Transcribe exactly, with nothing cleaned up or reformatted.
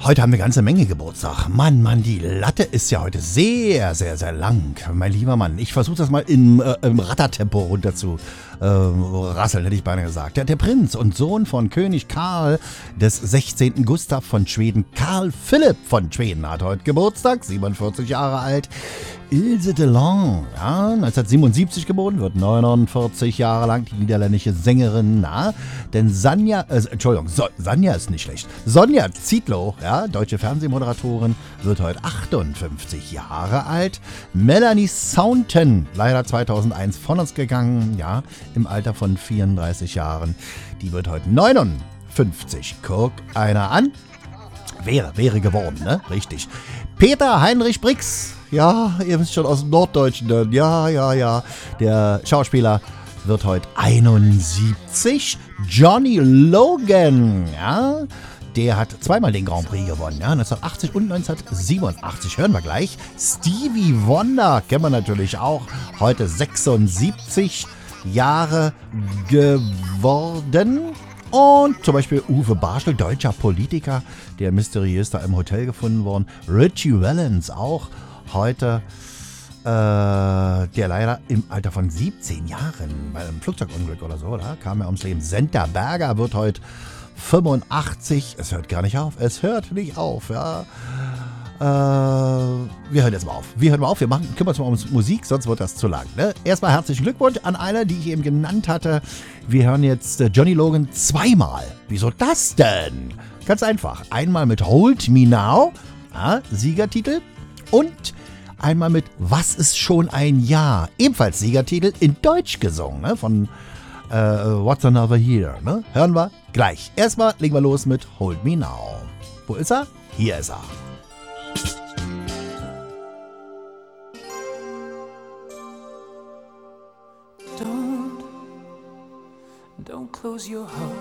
Heute haben wir eine ganze Menge Geburtstag. Mann, Mann, die Latte ist ja heute sehr, sehr, sehr lang. Mein lieber Mann, ich versuche das mal im, äh, im Rattertempo runter zu äh, rasseln, hätte ich beinahe gesagt. Der, der Prinz und Sohn von König Karl des sechzehnten. Gustav von Schweden, Karl Philipp von Schweden, hat heute Geburtstag, siebenundvierzig Jahre alt. Ilse Delon, ja, neunzehnhundertsiebenundsiebzig geboren, wird neunundvierzig Jahre lang, die niederländische Sängerin, na, denn Sanja, äh, Entschuldigung, so, Sanja ist nicht schlecht. Sonja Zietlow, ja, deutsche Fernsehmoderatorin, wird heute achtundfünfzig Jahre alt. Melanie Saunton, leider zweitausendeins von uns gegangen, ja, im Alter von vierunddreißig Jahren, die wird heute neunundfünfzig. Guck einer an. Wäre, wäre geworden, ne? Richtig. Peter Heinrich Brix, ja, ihr wisst schon aus dem Norddeutschen, ne? ja, ja, ja, der Schauspieler wird heute einundsiebzig. Johnny Logan, ja, der hat zweimal den Grand Prix gewonnen, ja, neunzehnhundertachtzig und neunzehnhundertsiebenundachtzig, hören wir gleich. Stevie Wonder, kennen wir natürlich auch, heute sechsundsiebzig Jahre geworden. Und zum Beispiel Uwe Barschel, deutscher Politiker, der mysteriös da im Hotel gefunden worden. Richie Valens auch heute, äh, der leider im Alter von siebzehn Jahren bei einem Flugzeugunglück oder so, da kam er ums Leben. Senta Berger wird heute fünfundachtzig. Es hört gar nicht auf, es hört nicht auf, ja. Äh, wir hören jetzt mal auf. Wir hören mal auf, wir machen, kümmern uns mal um Musik, sonst wird das zu lang. Ne? Erstmal herzlichen Glückwunsch an alle, die ich eben genannt hatte. Wir hören jetzt äh, Johnny Logan zweimal. Wieso das denn? Ganz einfach. Einmal mit Hold Me Now, ja, Siegertitel, und einmal mit Was ist schon ein Jahr? Ebenfalls Siegertitel in Deutsch gesungen, ne? Von äh, What's Another Year. Ne? Hören wir gleich. Erstmal legen wir los mit Hold Me Now. Wo ist er? Hier ist er. Don't close your heart.